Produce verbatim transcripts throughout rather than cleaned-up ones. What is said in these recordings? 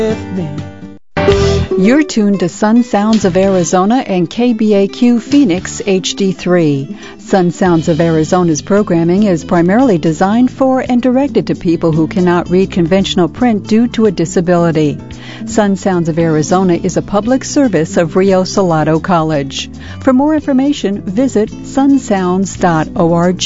with me. You're tuned to Sun Sounds of Arizona and K B A Q Phoenix H D three. Sun Sounds of Arizona's programming is primarily designed for and directed to people who cannot read conventional print due to a disability. Sun Sounds of Arizona is a public service of Rio Salado College. For more information, visit sun sounds dot org.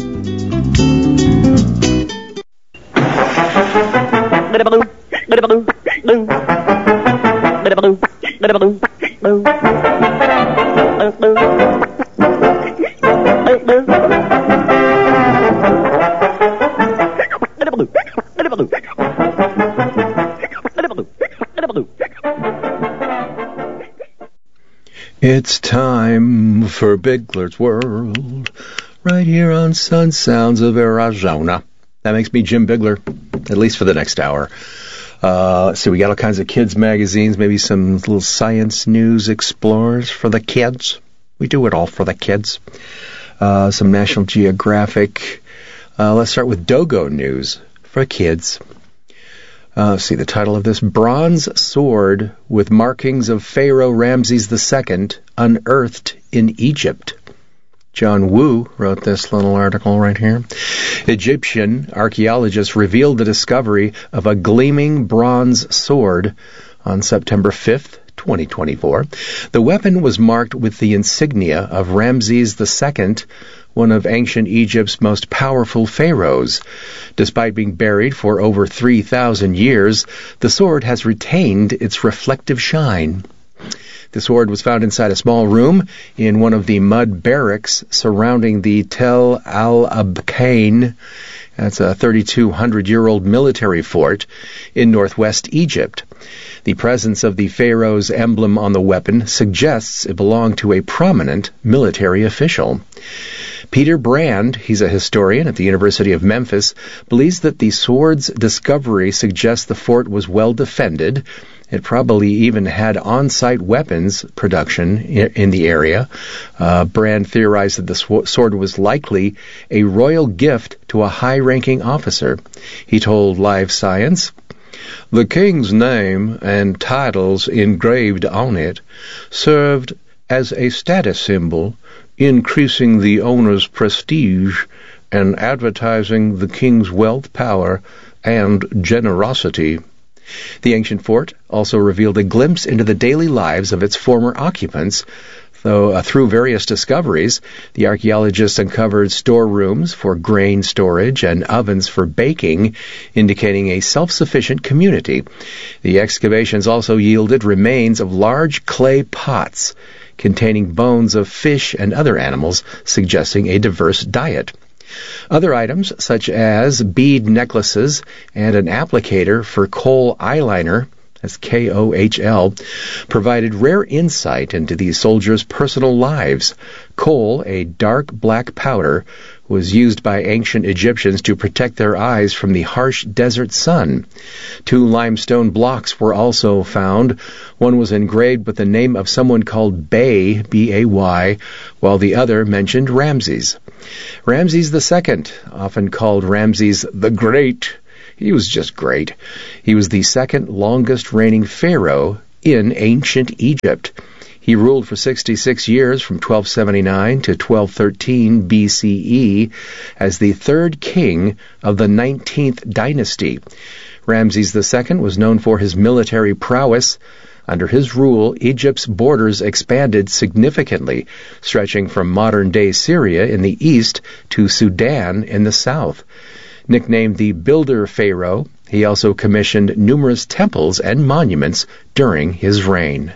It's time for Bigler's World, right here on Sun Sounds of Arizona. That makes me Jim Bigler, at least for the next hour. Uh, let's see, we got all kinds of kids' magazines, maybe some little science news explorers for the kids. We do it all for the kids. Uh, some National Geographic. Uh, let's start with Dogo News for kids. Uh, let's see, the title of this, Bronze Sword with Markings of Pharaoh Ramses the Second Unearthed in Egypt. John Wu wrote this little article right here. Egyptian archaeologists revealed the discovery of a gleaming bronze sword on September fifth, twenty twenty-four. The weapon was marked with the insignia of Ramses the Second, one of ancient Egypt's most powerful pharaohs. Despite being buried for over three thousand years, the sword has retained its reflective shine. The sword was found inside a small room in one of the mud barracks surrounding the Tel al-Abqain. That's a thirty-two hundred year old military fort in northwest Egypt. The presence of the pharaoh's emblem on the weapon suggests it belonged to a prominent military official. Peter Brand, he's a historian at the University of Memphis, believes that the sword's discovery suggests the fort was well defended. It probably even had on-site weapons production in the area. Uh, Brand theorized that the sw- sword was likely a royal gift to a high-ranking officer. He told Live Science, "The king's name and titles engraved on it served as a status symbol, increasing the owner's prestige and advertising the king's wealth, power, and generosity." The ancient fort also revealed a glimpse into the daily lives of its former occupants, though uh, through various discoveries, the archaeologists uncovered storerooms for grain storage and ovens for baking, indicating a self-sufficient community. The excavations also yielded remains of large clay pots containing bones of fish and other animals, suggesting a diverse diet. Other items, such as bead necklaces and an applicator for kohl eyeliner, that's K O H L, provided rare insight into these soldiers' personal lives. Kohl, a dark black powder, was used by ancient Egyptians to protect their eyes from the harsh desert sun. Two limestone blocks were also found. One was engraved with the name of someone called Bay, B A Y, while the other mentioned Ramses. Ramses the Second, often called Ramses the Great, he was just great. He was the second longest reigning pharaoh in ancient Egypt. He ruled for sixty-six years from twelve seventy-nine to twelve thirteen B C E as the third king of the nineteenth dynasty. Ramses the Second was known for his military prowess. Under his rule, Egypt's borders expanded significantly, stretching from modern-day Syria in the east to Sudan in the south. Nicknamed the Builder Pharaoh, he also commissioned numerous temples and monuments during his reign.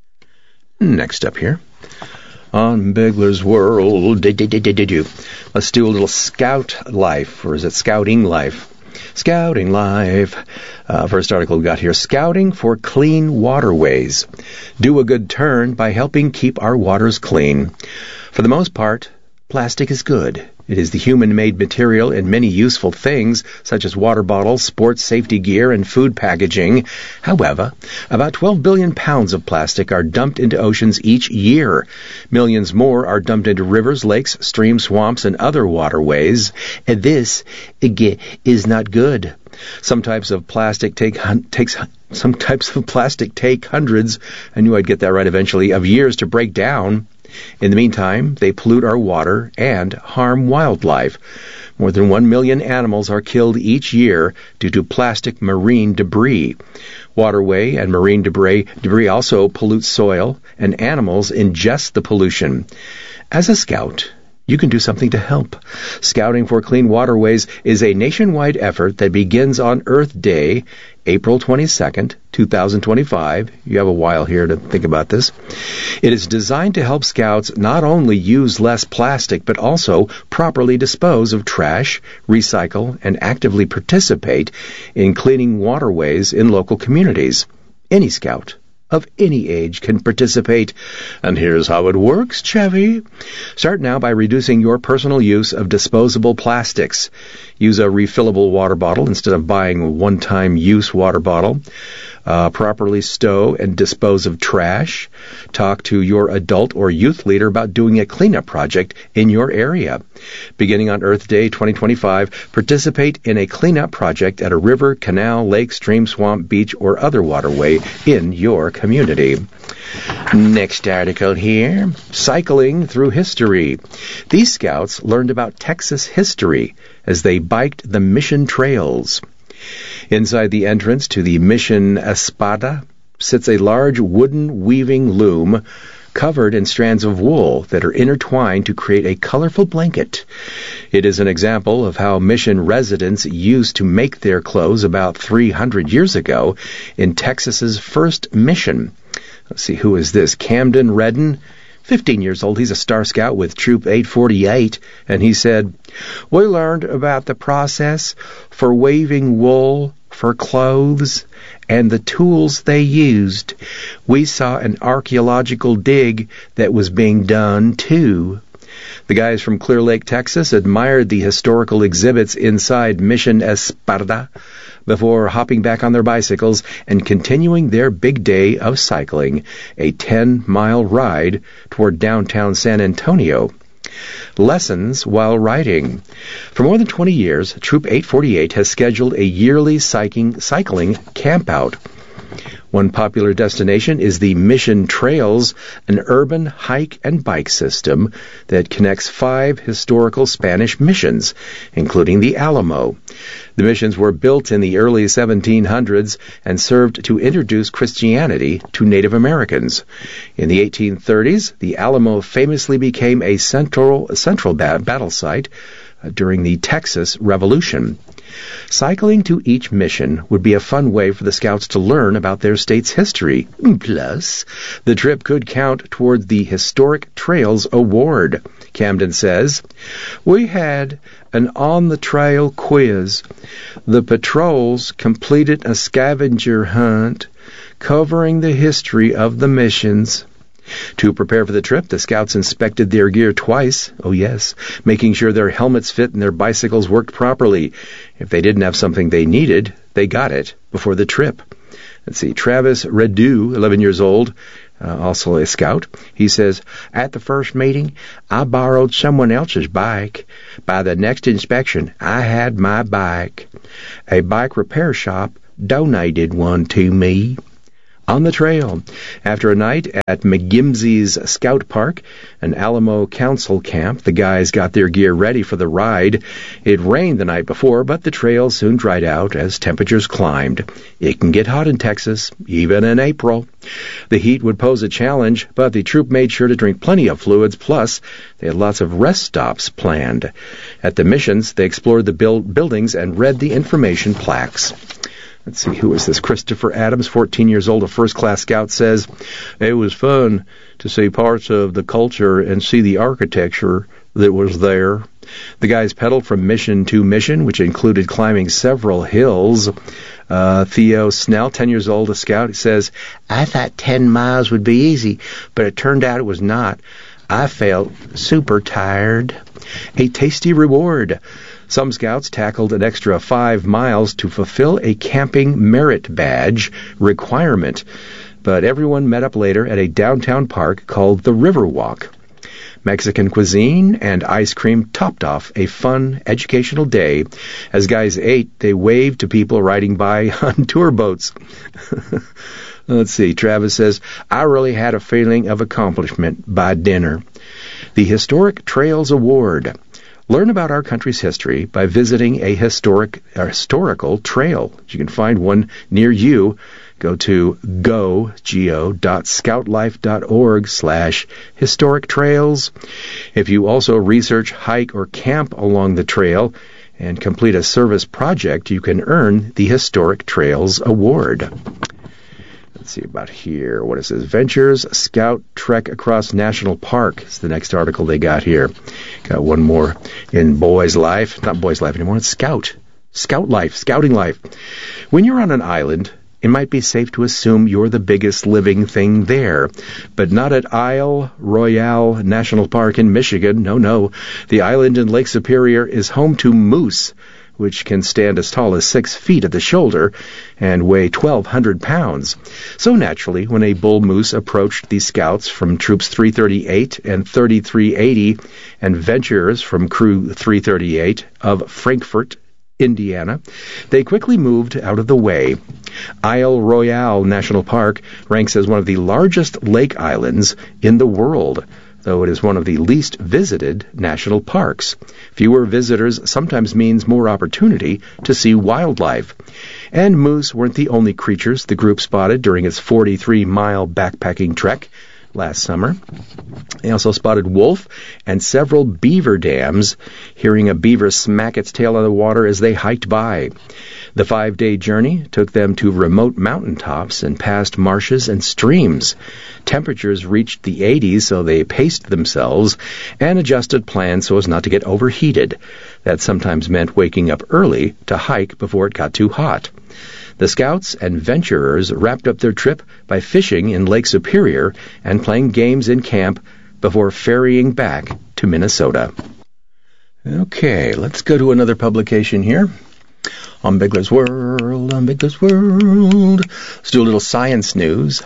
Next up here, on Bigler's World, let's do a little scout life, or is it scouting life? Scouting life. Uh, first article we got here, Scouting for Clean Waterways. Do a good turn by helping keep our waters clean. For the most part, plastic is good. It is the human-made material in many useful things, such as water bottles, sports safety gear, and food packaging. However, about twelve billion pounds of plastic are dumped into oceans each year. Millions more are dumped into rivers, lakes, streams, swamps, and other waterways. And this, again, is not good. Some types of plastic take hun- takes some types of plastic take hundreds, I knew I'd get that right eventually, of years to break down. In the meantime, they pollute our water and harm wildlife. More than one million animals are killed each year due to plastic marine debris. Waterway and marine debris, debris also pollute soil, and animals ingest the pollution. As a scout, you can do something to help. Scouting for Clean Waterways is a nationwide effort that begins on Earth Day, April twenty-second, twenty twenty-five. You have a while here to think about this. It is designed to help scouts not only use less plastic, but also properly dispose of trash, recycle, and actively participate in cleaning waterways in local communities. Any scout of any age can participate. And here's how it works, Chevy. Start now by reducing your personal use of disposable plastics. Use a refillable water bottle instead of buying a one-time use water bottle. Uh, properly stow and dispose of trash. Talk to your adult or youth leader about doing a cleanup project in your area. Beginning on Earth Day twenty twenty-five, participate in a cleanup project at a river, canal, lake, stream, swamp, beach, or other waterway in your community. Next article here, cycling through history. These scouts learned about Texas history as they biked the Mission Trails. Inside the entrance to the Mission Espada sits a large wooden weaving loom covered in strands of wool that are intertwined to create a colorful blanket. It is an example of how mission residents used to make their clothes about three hundred years ago in Texas's first mission. Let's see, who is this? Camden Redden? fifteen years old. He's a Star Scout with Troop eight forty-eight, and he said, "We learned about the process for weaving wool for clothes and the tools they used. We saw an archaeological dig that was being done, too." The guys from Clear Lake, Texas, admired the historical exhibits inside Mission Espada before hopping back on their bicycles and continuing their big day of cycling, a ten-mile ride toward downtown San Antonio. Lessons while riding. For more than twenty years, Troop eight forty-eight has scheduled a yearly cycling, cycling campout. One popular destination is the Mission Trails, an urban hike and bike system that connects five historical Spanish missions, including the Alamo. The missions were built in the early seventeen hundreds and served to introduce Christianity to Native Americans. In the eighteen thirties, the Alamo famously became a central, central bat- battle site uh, during the Texas Revolution. Cycling to each mission would be a fun way for the scouts to learn about their state's history. Plus, the trip could count toward the Historic Trails Award. Camden says, "We had an on-the-trail quiz. The patrols completed a scavenger hunt covering the history of the missions." To prepare for the trip, the scouts inspected their gear twice, oh yes, making sure their helmets fit and their bicycles worked properly. If they didn't have something they needed, they got it before the trip. Let's see, Travis Redu, eleven years old, uh, also a scout. He says, "At the first meeting, I borrowed someone else's bike. By the next inspection, I had my bike. A bike repair shop donated one to me." On the trail, after a night at McGimsey's Scout Park, an Alamo Council camp, the guys got their gear ready for the ride. It rained the night before, but the trail soon dried out as temperatures climbed. It can get hot in Texas, even in April. The heat would pose a challenge, but the troop made sure to drink plenty of fluids, plus they had lots of rest stops planned. At the missions, they explored the build- buildings and read the information plaques. Let's see, who is this? Christopher Adams, fourteen years old, a first-class scout, says, "It was fun to see parts of the culture and see the architecture that was there." The guys pedaled from mission to mission, which included climbing several hills. Uh, Theo Snell, ten years old, a scout, he says, "I thought ten miles would be easy, but it turned out it was not. I felt super tired." A tasty reward. Some scouts tackled an extra five miles to fulfill a camping merit badge requirement, but everyone met up later at a downtown park called the Riverwalk. Mexican cuisine and ice cream topped off a fun, educational day. As guys ate, they waved to people riding by on tour boats. Let's see, Travis says, I really had a feeling of accomplishment by dinner. The Historic Trails Award. Learn about our country's history by visiting a historic a historical trail. You can find one near you. Go to go, G-O, dot scoutlife.org slash historic trails. If you also research, hike, or camp along the trail and complete a service project, you can earn the Historic Trails Award. Let's see about here. What it says, Ventures Scout Trek Across National Park is the next article they got here. Got one more in Boys Life. Not Boys Life anymore. It's Scout. Scout Life. Scouting Life. When you're on an island, it might be safe to assume you're the biggest living thing there. But not at Isle Royale National Park in Michigan. No, no. The island in Lake Superior is home to moose, which can stand as tall as six feet at the shoulder and weigh twelve hundred pounds. So naturally, when a bull moose approached the scouts from Troops three thirty-eight and thirty-three eighty and venturers from Crew three thirty-eight of Frankfort, Indiana, they quickly moved out of the way. Isle Royale National Park ranks as one of the largest lake islands in the world, though it is one of the least visited national parks. Fewer visitors sometimes means more opportunity to see wildlife. And moose weren't the only creatures the group spotted during its forty-three mile backpacking trek last summer. They also spotted wolf and several beaver dams, hearing a beaver smack its tail on the water as they hiked by. The five-day journey took them to remote mountaintops and past marshes and streams. Temperatures reached the eighties, so they paced themselves and adjusted plans so as not to get overheated. That sometimes meant waking up early to hike before it got too hot. The scouts and venturers wrapped up their trip by fishing in Lake Superior and playing games in camp before ferrying back to Minnesota. Okay, let's go to another publication here. On Bigler's World, on Bigler's World. Let's do a little science news.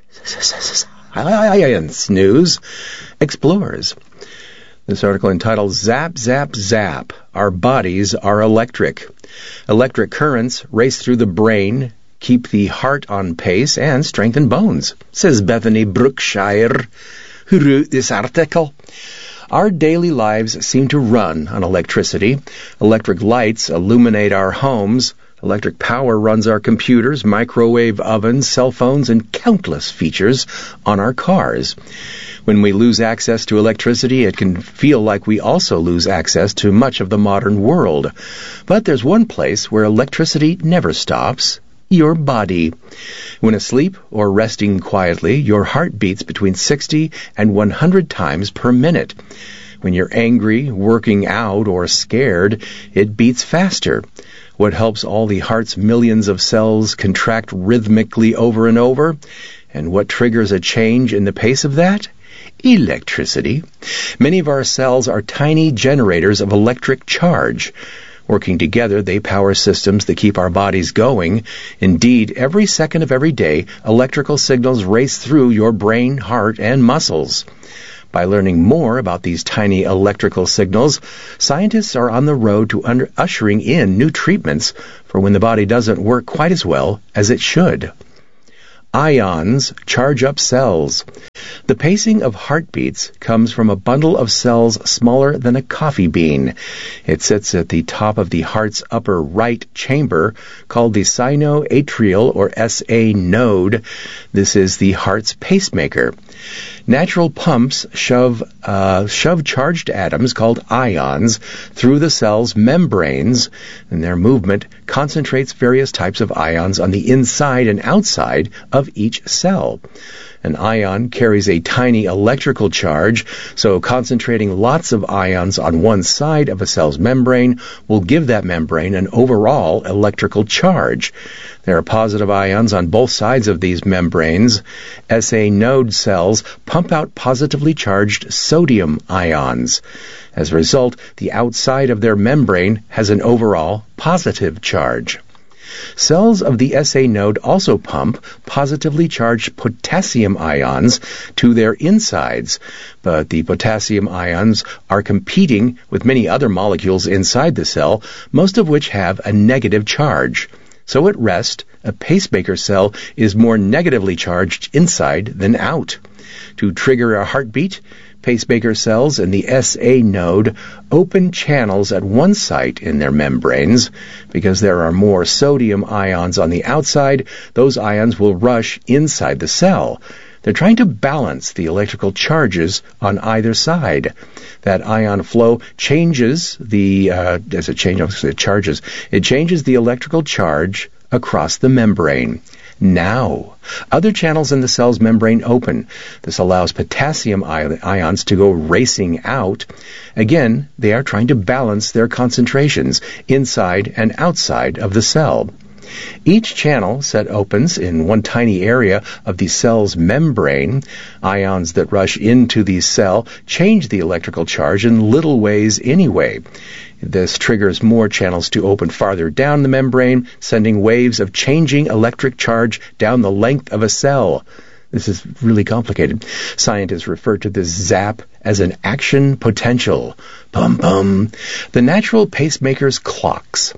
Science news explores. This article entitled, Zap, Zap, Zap, Our Bodies Are Electric. Electric currents race through the brain, keep the heart on pace, and strengthen bones, says Bethany Brookshire, who wrote this article. Our daily lives seem to run on electricity. Electric lights illuminate our homes. Electric power runs our computers, microwave ovens, cell phones, and countless features on our cars. When we lose access to electricity, it can feel like we also lose access to much of the modern world. But there's one place where electricity never stops: your body. When asleep or resting quietly, your heart beats between sixty and one hundred times per minute. When you're angry, working out, or scared, it beats faster. What helps all the heart's millions of cells contract rhythmically over and over? And what triggers a change in the pace of that? Electricity. Many of our cells are tiny generators of electric charge. Working together, they power systems that keep our bodies going. Indeed, every second of every day, electrical signals race through your brain, heart, and muscles. By learning more about these tiny electrical signals, scientists are on the road to under- ushering in new treatments for when the body doesn't work quite as well as it should. Ions charge up cells. The pacing of heartbeats comes from a bundle of cells smaller than a coffee bean. It sits at the top of the heart's upper right chamber, called the sinoatrial or S A node. This is the heart's pacemaker. Natural pumps shove uh, shove charged atoms called ions through the cell's membranes, and their movement concentrates various types of ions on the inside and outside of each cell. An ion carries a tiny electrical charge, so concentrating lots of ions on one side of a cell's membrane will give that membrane an overall electrical charge. There are positive ions on both sides of these membranes. S A node cells pump out positively charged sodium ions. As a result, the outside of their membrane has an overall positive charge. Cells of the S A node also pump positively charged potassium ions to their insides, but the potassium ions are competing with many other molecules inside the cell, most of which have a negative charge. So at rest, a pacemaker cell is more negatively charged inside than out. To trigger a heartbeat, pacemaker cells in the S A node open channels at one site in their membranes. Because there are more sodium ions on the outside, those ions will rush inside the cell. They're trying to balance the electrical charges on either side. That ion flow changes the, uh, as it changes, it charges, it changes the electrical charge across the membrane. Now, other channels in the cell's membrane open. This allows potassium ions to go racing out. Again, they are trying to balance their concentrations inside and outside of the cell. Each channel set opens in one tiny area of the cell's membrane. Ions that rush into the cell change the electrical charge in little ways anyway. This triggers more channels to open farther down the membrane, sending waves of changing electric charge down the length of a cell. This is really complicated. Scientists refer to this zap as an action potential. Bum bum. The natural pacemaker's clocks.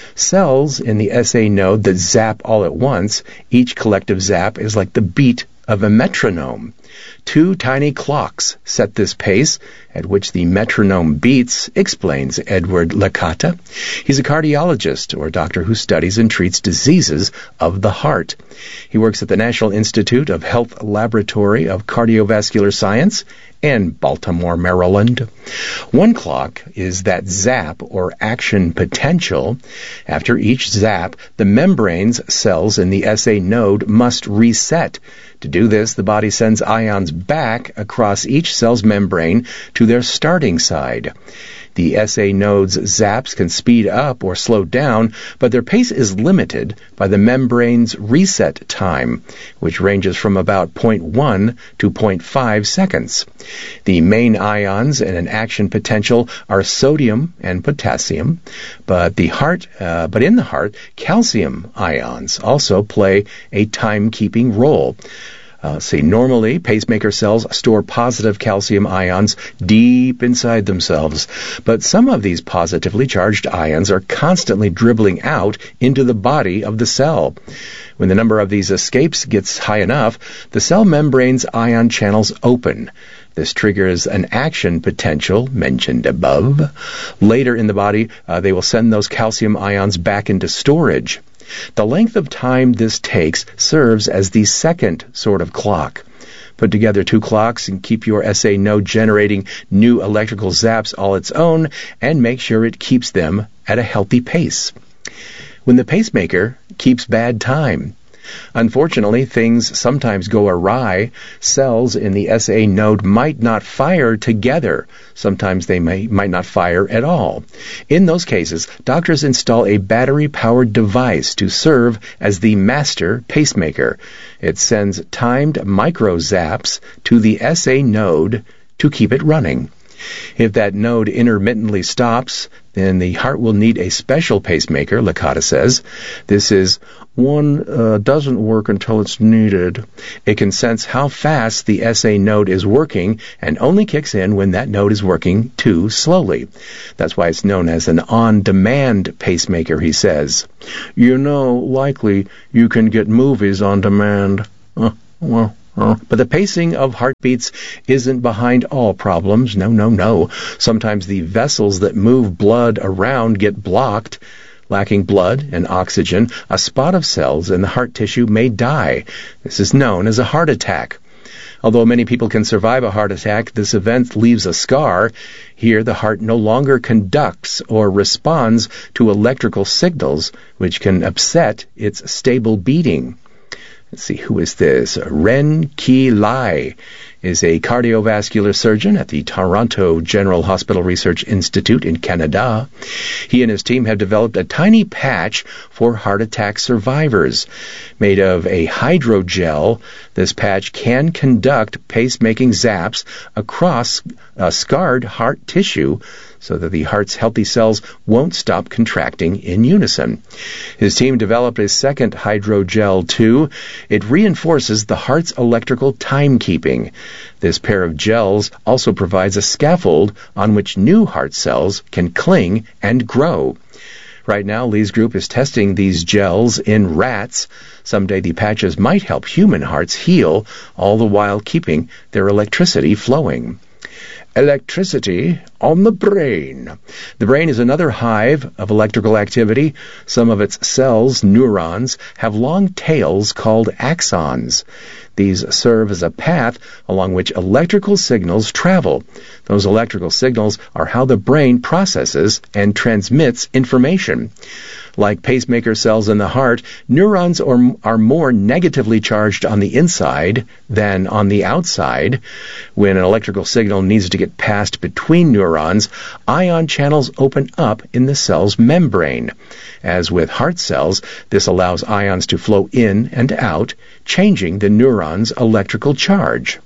Cells in the S A node that zap all at once, each collective zap is like the beat of a metronome. Two tiny clocks set this pace at which the metronome beats, explains Edward Licata. He's a cardiologist, or doctor who studies and treats diseases of the heart. He works at the National Institute of Health Laboratory of Cardiovascular Science in Baltimore, Maryland. One clock is that zap or action potential. After each zap, the membrane's cells in the S A node must reset. To do this, the body sends ions back across each cell's membrane to their starting side. The S A node's zaps can speed up or slow down, but their pace is limited by the membrane's reset time, which ranges from about zero point one to zero point five seconds. The main ions in an action potential are sodium and potassium, but the heart, uh, but in the heart, calcium ions also play a time-keeping role. Uh, see, normally, pacemaker cells store positive calcium ions deep inside themselves, but some of these positively charged ions are constantly dribbling out into the body of the cell. When the number of these escapes gets high enough, the cell membrane's ion channels open. This triggers an action potential mentioned above. Later in the body, uh, they will send those calcium ions back into storage. The length of time this takes serves as the second sort of clock. Put together two clocks and keep your S A node generating new electrical zaps all its own, and make sure it keeps them at a healthy pace. When the pacemaker keeps bad time. Unfortunately, things sometimes go awry. Cells in the S A node might not fire together. Sometimes they may, might not fire at all. In those cases, doctors install a battery-powered device to serve as the master pacemaker. It sends timed micro-zaps to the S A node to keep it running. If that node intermittently stops, then the heart will need a special pacemaker, Licata says. This is one uh, doesn't work until it's needed. It can sense how fast the S A node is working and only kicks in when that node is working too slowly. That's why it's known as an on-demand pacemaker, he says. You know, likely you can get movies on demand. Uh, well... But the pacing of heartbeats isn't behind all problems. No, no, no. Sometimes the vessels that move blood around get blocked. Lacking blood and oxygen, a spot of cells in the heart tissue may die. This is known as a heart attack. Although many people can survive a heart attack, this event leaves a scar. Here, the heart no longer conducts or responds to electrical signals, which can upset its stable beating. Let's see, who is this? Ren Ki Lai is a cardiovascular surgeon at the Toronto General Hospital Research Institute in Canada. He and his team have developed a tiny patch for heart attack survivors. Made of a hydrogel, this patch can conduct pacemaking zaps across uh, scarred heart tissue so that the heart's healthy cells won't stop contracting in unison. His team developed a second hydrogel too. It reinforces the heart's electrical timekeeping. This pair of gels also provides a scaffold on which new heart cells can cling and grow. Right now, Lee's group is testing these gels in rats. Someday the patches might help human hearts heal, all the while keeping their electricity flowing. Electricity on the brain. The brain is another hive of electrical activity. Some of its cells, neurons, have long tails called axons. These serve as a path along which electrical signals travel. Those electrical signals are how the brain processes and transmits information. Like pacemaker cells in the heart, neurons are, are more negatively charged on the inside than on the outside. When an electrical signal needs to get passed between neurons, ion channels open up in the cell's membrane. As with heart cells, this allows ions to flow in and out, changing the neuron's electrical charge.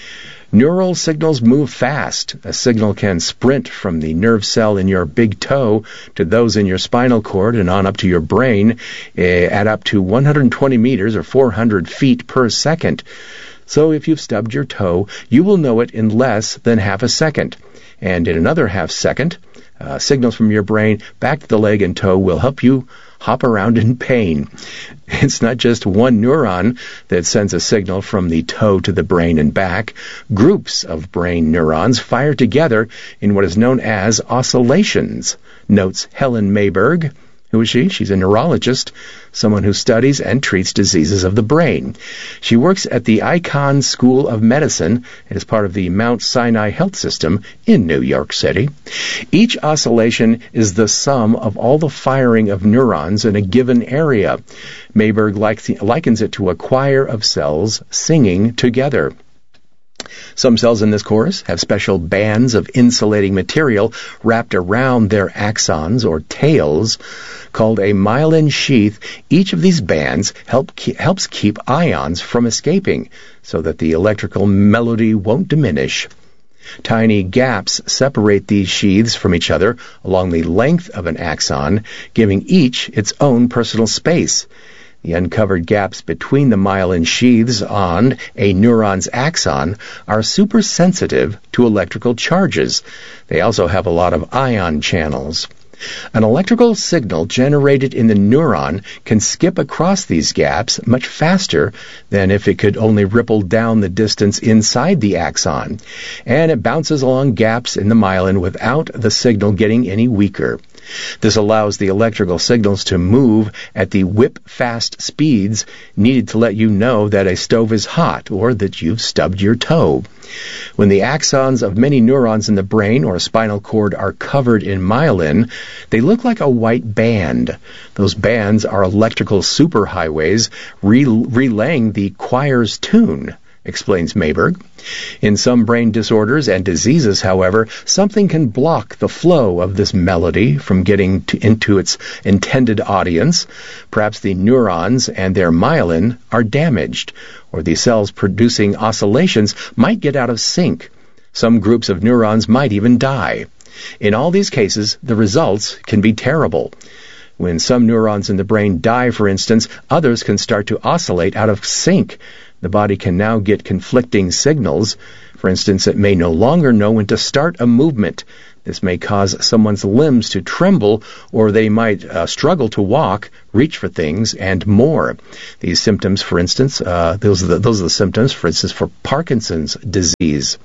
Neural signals move fast. A signal can sprint from the nerve cell in your big toe to those in your spinal cord and on up to your brain eh, at up to one hundred twenty meters or four hundred feet per second. So if you've stubbed your toe, you will know it in less than half a second. And in another half second, uh, signals from your brain back to the leg and toe will help you hop around in pain. It's not just one neuron that sends a signal from the toe to the brain and back. Groups of brain neurons fire together in what is known as oscillations, notes Helen Mayberg. Who is she? She's a neurologist, someone who studies and treats diseases of the brain. She works at the Icahn School of Medicine and is part of the Mount Sinai Health System in New York City. Each oscillation is the sum of all the firing of neurons in a given area. Mayberg likens it to a choir of cells singing together. Some cells in this chorus have special bands of insulating material wrapped around their axons or tails called a myelin sheath. Each of these bands help ke- helps keep ions from escaping so that the electrical melody won't diminish. Tiny gaps separate these sheaths from each other along the length of an axon, giving each its own personal space. The uncovered gaps between the myelin sheaths on a neuron's axon are supersensitive to electrical charges. They also have a lot of ion channels. An electrical signal generated in the neuron can skip across these gaps much faster than if it could only ripple down the distance inside the axon, and it bounces along gaps in the myelin without the signal getting any weaker. This allows the electrical signals to move at the whip-fast speeds needed to let you know that a stove is hot or that you've stubbed your toe. When the axons of many neurons in the brain or spinal cord are covered in myelin, they look like a white band. Those bands are electrical superhighways re- relaying the choir's tune, explains Mayberg. In some brain disorders and diseases, however, something can block the flow of this melody from getting to, into its intended audience. Perhaps the neurons and their myelin are damaged, or the cells producing oscillations might get out of sync. Some groups of neurons might even die. In all these cases, the results can be terrible. When some neurons in the brain die, for instance, others can start to oscillate out of sync. The body can now get conflicting signals. For instance, it may no longer know when to start a movement. This may cause someone's limbs to tremble, or they might uh, struggle to walk, reach for things, and more. These symptoms, for instance, uh, those are the, those are the symptoms, for instance, for Parkinson's disease.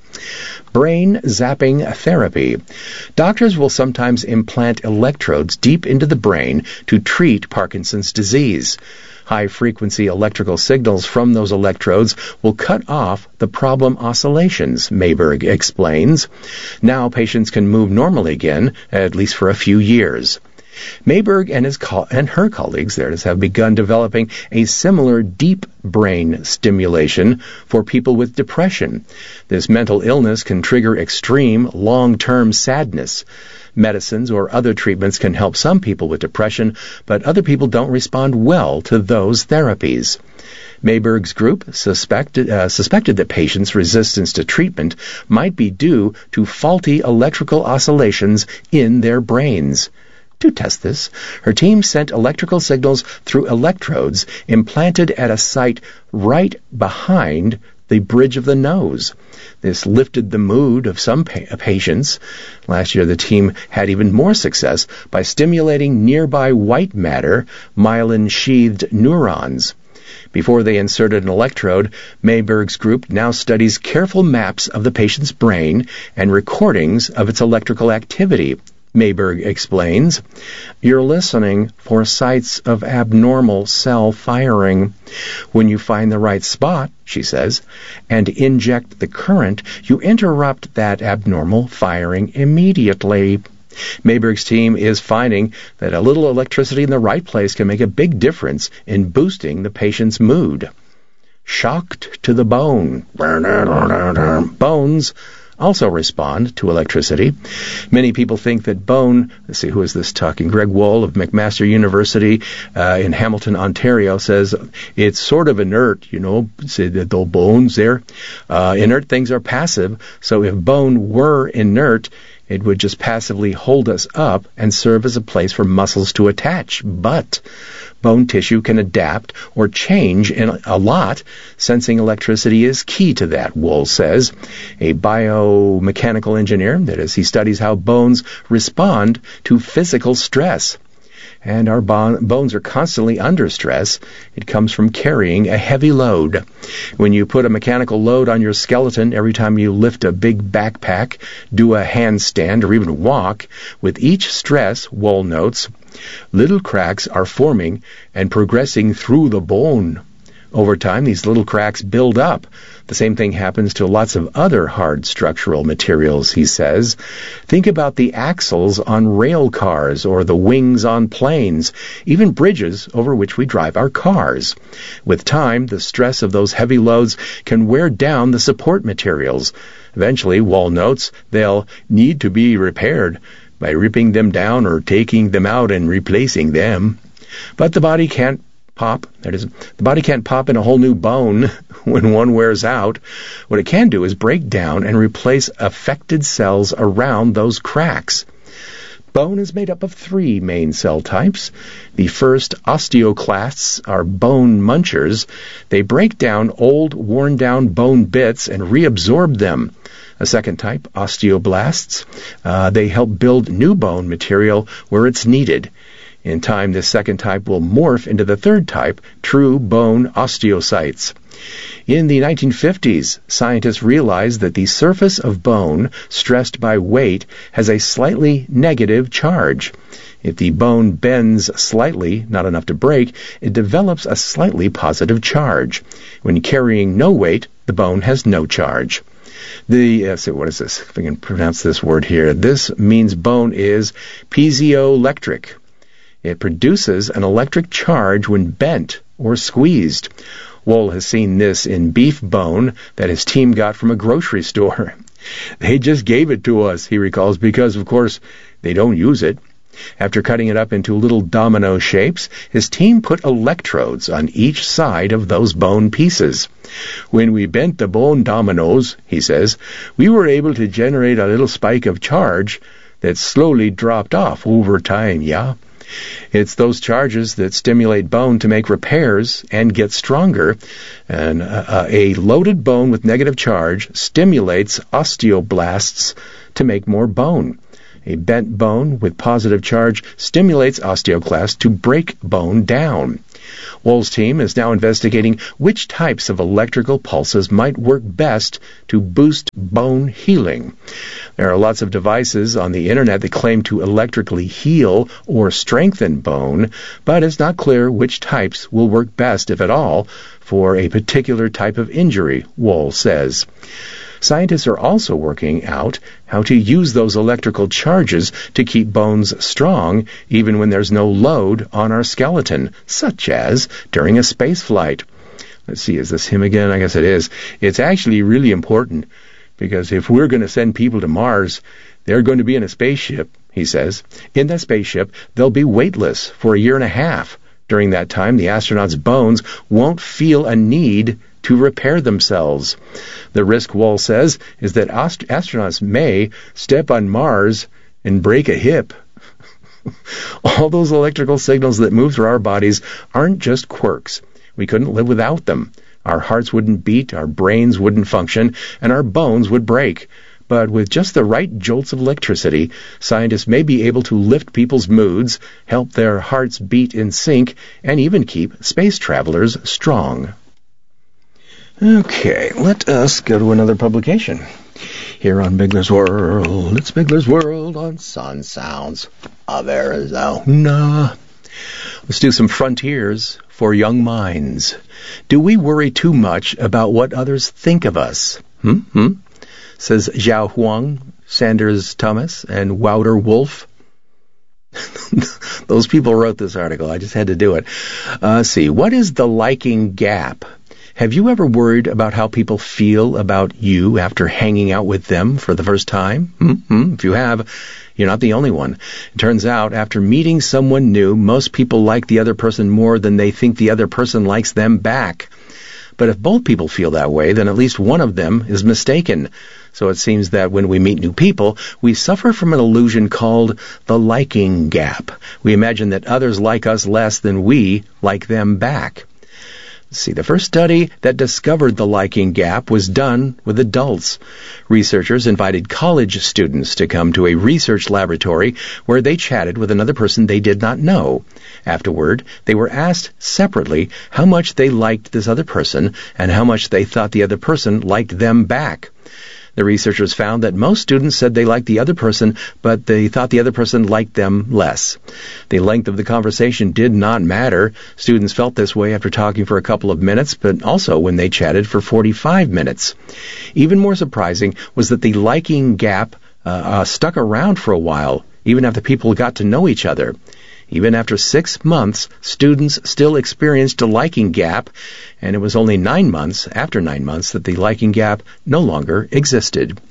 Brain zapping therapy. Doctors will sometimes implant electrodes deep into the brain to treat Parkinson's disease. High-frequency electrical signals from those electrodes will cut off the problem oscillations, Mayberg explains. Now patients can move normally again, at least for a few years. Mayberg and his co- and her colleagues there have begun developing a similar deep brain stimulation for people with depression. This mental illness can trigger extreme long-term sadness. Medicines or other treatments can help some people with depression, but other people don't respond well to those therapies. Mayberg's group suspected, uh, suspected that patients' resistance to treatment might be due to faulty electrical oscillations in their brains. To test this, her team sent electrical signals through electrodes implanted at a site right behind the bridge of the nose. This lifted the mood of some pa- patients. Last year, the team had even more success by stimulating nearby white matter, myelin-sheathed neurons. Before they inserted an electrode, Mayberg's group now studies careful maps of the patient's brain and recordings of its electrical activity. Mayberg explains, "You're listening for sites of abnormal cell firing. When you find the right spot," she says, "and inject the current, you interrupt that abnormal firing immediately." Mayberg's team is finding that a little electricity in the right place can make a big difference in boosting the patient's mood. Shocked to the bone. Bones also respond to electricity. Many people think that bone, let's see, who is this talking? Greg Wohl of McMaster University uh, in Hamilton, Ontario, says it's sort of inert, you know, say that the bones there. Uh, inert things are passive, so if bone were inert, it would just passively hold us up and serve as a place for muscles to attach. But bone tissue can adapt or change in a lot. Sensing electricity is key to that, Wohl says. A biomechanical engineer, that is, he studies how bones respond to physical stress. And our bon- bones are constantly under stress. It comes from carrying a heavy load. When you put a mechanical load on your skeleton every time you lift a big backpack, do a handstand, or even walk, with each stress, Wohl notes, little cracks are forming and progressing through the bone. Over time, these little cracks build up. The same thing happens to lots of other hard structural materials, he says. Think about the axles on rail cars or the wings on planes, even bridges over which we drive our cars. With time, the stress of those heavy loads can wear down the support materials. Eventually, Wohl notes, they'll need to be repaired by ripping them down or taking them out and replacing them. But the body can't pop. That is, the body can't pop in a whole new bone when one wears out. What it can do is break down and replace affected cells around those cracks. Bone is made up of three main cell types. The first, osteoclasts, are bone munchers. They break down old, worn-down bone bits and reabsorb them. A second type, osteoblasts, uh, they help build new bone material where it's needed. In time, this second type will morph into the third type, true bone osteocytes. In the nineteen fifties, scientists realized that the surface of bone, stressed by weight, has a slightly negative charge. If the bone bends slightly, not enough to break, it develops a slightly positive charge. When carrying no weight, the bone has no charge. The, uh, so what is this? If I can pronounce this word here. This means bone is piezoelectric. It produces an electric charge when bent or squeezed. Wohl has seen this in beef bone that his team got from a grocery store. They just gave it to us, he recalls, because, of course, they don't use it. After cutting it up into little domino shapes, his team put electrodes on each side of those bone pieces. When we bent the bone dominoes, he says, we were able to generate a little spike of charge that slowly dropped off over time, yeah? It's those charges that stimulate bone to make repairs and get stronger. And uh, a loaded bone with negative charge stimulates osteoblasts to make more bone. A bent bone with positive charge stimulates osteoclasts to break bone down. Wohl's team is now investigating which types of electrical pulses might work best to boost bone healing. There are lots of devices on the internet that claim to electrically heal or strengthen bone, but it's not clear which types will work best, if at all, for a particular type of injury, Wohl says. Scientists are also working out how to use those electrical charges to keep bones strong even when there's no load on our skeleton, such as during a space flight. Let's see, is this him again? I guess it is. It's actually really important because if we're going to send people to Mars, they're going to be in a spaceship, he says. In that spaceship, they'll be weightless for a year and a half. During that time, the astronauts' bones won't feel a need to repair themselves. The risk, Wall says, is that ast- astronauts may step on Mars and break a hip. All those electrical signals that move through our bodies aren't just quirks. We couldn't live without them. Our hearts wouldn't beat, our brains wouldn't function, and our bones would break. But with just the right jolts of electricity, scientists may be able to lift people's moods, help their hearts beat in sync, and even keep space travelers strong. Okay, let us go to another publication. Here on Bigler's World, it's Bigler's World on Sun Sounds of Arizona. Let's do some frontiers for young minds. Do we worry too much about what others think of us? Hmm? Hmm? Says Zhao Huang, Sanders Thomas, and Wouter Wolf. Those people wrote this article. I just had to do it. Uh, let's see. What is the liking gap? Have you ever worried about how people feel about you after hanging out with them for the first time? Mm-hmm. If you have, you're not the only one. It turns out, after meeting someone new, most people like the other person more than they think the other person likes them back. But if both people feel that way, then at least one of them is mistaken. So it seems that when we meet new people, we suffer from an illusion called the liking gap. We imagine that others like us less than we like them back. See, the first study that discovered the liking gap was done with adults. Researchers invited college students to come to a research laboratory where they chatted with another person they did not know. Afterward, they were asked separately how much they liked this other person and how much they thought the other person liked them back. The researchers found that most students said they liked the other person, but they thought the other person liked them less. The length of the conversation did not matter. Students felt this way after talking for a couple of minutes, but also when they chatted for forty-five minutes. Even more surprising was that the liking gap uh, uh, stuck around for a while, even after people got to know each other. Even after six months, students still experienced a liking gap, and it was only nine months, after nine months, that the liking gap no longer existed.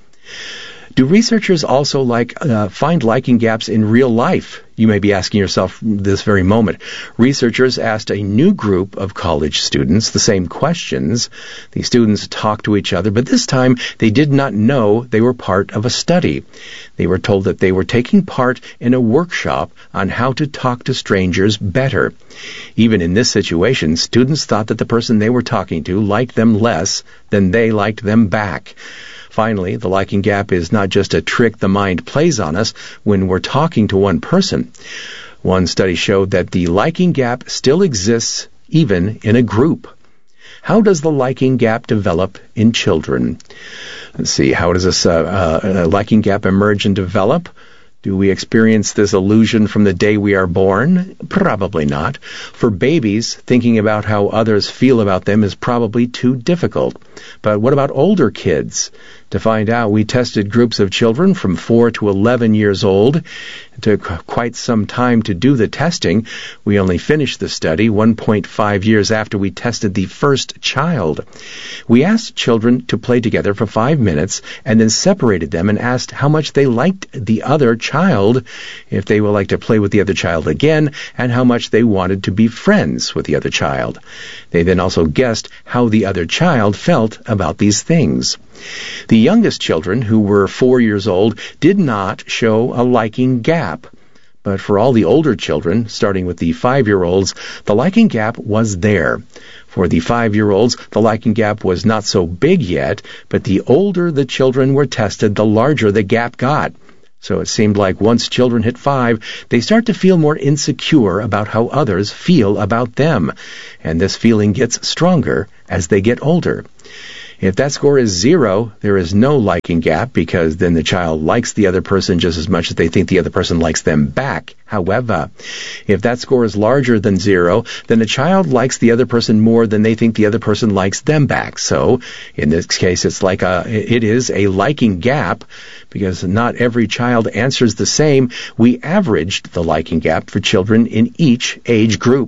Do researchers also like uh, find liking gaps in real life? You may be asking yourself this very moment. Researchers asked a new group of college students the same questions. The students talked to each other, but this time they did not know they were part of a study. They were told that they were taking part in a workshop on how to talk to strangers better. Even in this situation, students thought that the person they were talking to liked them less than they liked them back. Finally, the liking gap is not just a trick the mind plays on us when we're talking to one person. One study showed that the liking gap still exists even in a group. How does the liking gap develop in children? Let's see, how does this uh, uh, liking gap emerge and develop? Do we experience this illusion from the day we are born? Probably not. For babies, thinking about how others feel about them is probably too difficult. But what about older kids? To find out, we tested groups of children from four to eleven years old. It took quite some time to do the testing. We only finished the study one point five years after we tested the first child. We asked children to play together for five minutes and then separated them and asked how much they liked the other child, if they would like to play with the other child again, and how much they wanted to be friends with the other child. They then also guessed how the other child felt about these things. The youngest children, who were four years old, did not show a liking gap. But for all the older children, starting with the five-year-olds, the liking gap was there. For the five-year-olds, the liking gap was not so big yet, but the older the children were tested, the larger the gap got. So it seemed like once children hit five, they start to feel more insecure about how others feel about them. And this feeling gets stronger as they get older. If that score is zero, there is no liking gap, because then the child likes the other person just as much as they think the other person likes them back. However, if that score is larger than zero, then the child likes the other person more than they think the other person likes them back. So, in this case, it's like a, it is a liking gap, because not every child answers the same. We averaged the liking gap for children in each age group.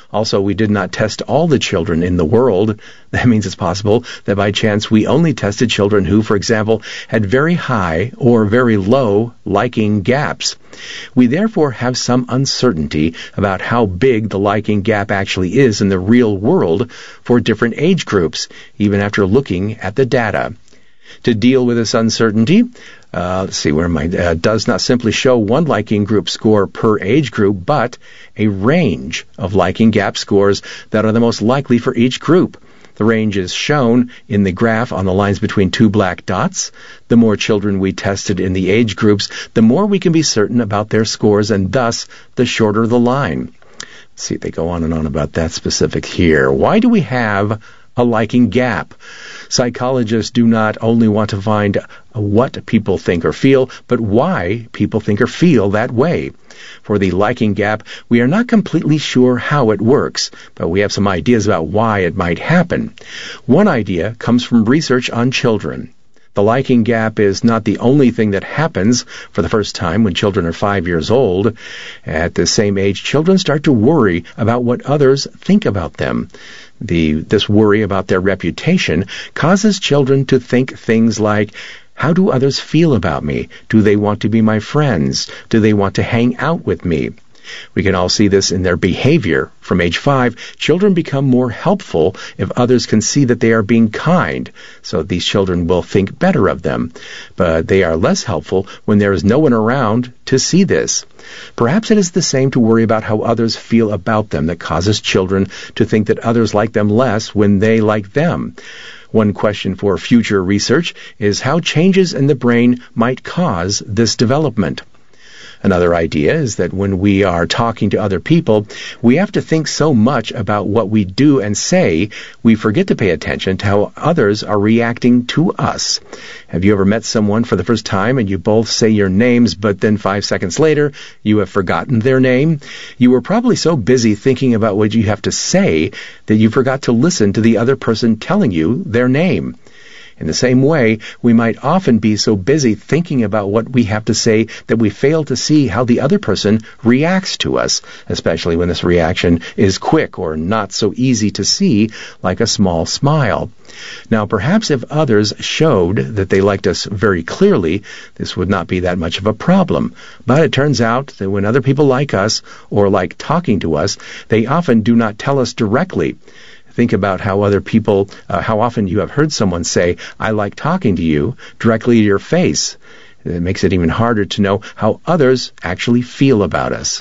Also, we did not test all the children in the world. That means it's possible that by chance we only tested children who, for example, had very high or very low liking gaps. We therefore have some uncertainty about how big the liking gap actually is in the real world for different age groups, even after looking at the data. To deal with this uncertainty, uh, let's see, where my uh, does not simply show one liking group score per age group, but a range of liking gap scores that are the most likely for each group. The range is shown in the graph on the lines between two black dots. The more children we tested in the age groups, the more we can be certain about their scores, and thus the shorter the line. Let's see, they go on and on about that specific here. Why do we have a liking gap? Psychologists do not only want to find what people think or feel, but why people think or feel that way. For the liking gap, we are not completely sure how it works, but we have some ideas about why it might happen. One idea comes from research on children. The liking gap is not the only thing that happens for the first time when children are five years old. At the same age, children start to worry about what others think about them. The, this worry about their reputation causes children to think things like, how do others feel about me? Do they want to be my friends? Do they want to hang out with me? We can all see this in their behavior. From age five, children become more helpful if others can see that they are being kind, so these children will think better of them. But they are less helpful when there is no one around to see this. Perhaps it is the same to worry about how others feel about them that causes children to think that others like them less when they like them. One question for future research is how changes in the brain might cause this development. Another idea is that when we are talking to other people, we have to think so much about what we do and say, we forget to pay attention to how others are reacting to us. Have you ever met someone for the first time and you both say your names, but then five seconds later, you have forgotten their name? You were probably so busy thinking about what you have to say that you forgot to listen to the other person telling you their name. In the same way, we might often be so busy thinking about what we have to say that we fail to see how the other person reacts to us, especially when this reaction is quick or not so easy to see, like a small smile. Now, perhaps if others showed that they liked us very clearly, this would not be that much of a problem. But it turns out that when other people like us or like talking to us, they often do not tell us directly. Think about how other people, uh, how often you have heard someone say, I like talking to you, directly to your face. It makes it even harder to know how others actually feel about us.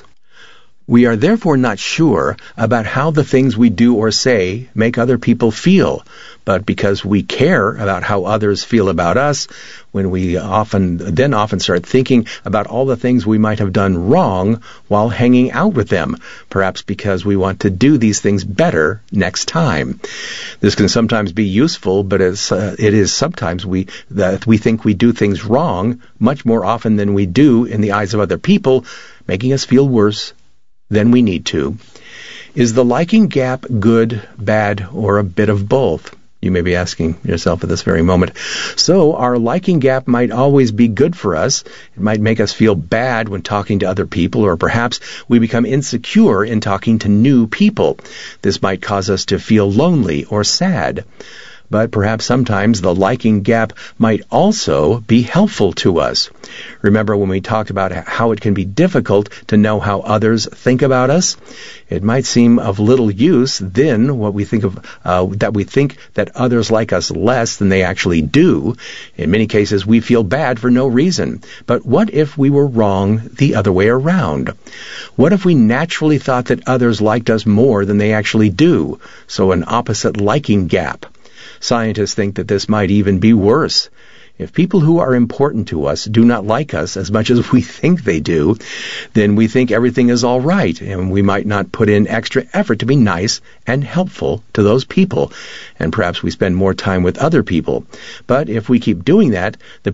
We are therefore not sure about how the things we do or say make other people feel, but because we care about how others feel about us, when we often then often start thinking about all the things we might have done wrong while hanging out with them, perhaps because we want to do these things better next time. This can sometimes be useful, but it's, uh, it is sometimes we that we think we do things wrong much more often than we do in the eyes of other people, making us feel worse than we need to. Is the liking gap good, bad, or a bit of both? You may be asking yourself at this very moment. So our liking gap might always be good for us. It might make us feel bad when talking to other people, or perhaps we become insecure in talking to new people. This might cause us to feel lonely or sad. But perhaps sometimes the liking gap might also be helpful to us. Remember when we talked about how it can be difficult to know how others think about us? It might seem of little use then what we think of uh, that we think that others like us less than they actually do. In many cases, we feel bad for no reason. But what if we were wrong the other way around? What if we naturally thought that others liked us more than they actually do? So an opposite liking gap. Scientists think that this might even be worse. If people who are important to us do not like us as much as we think they do, then we think everything is all right, and we might not put in extra effort to be nice and helpful to those people, and perhaps we spend more time with other people. But if we keep doing that, the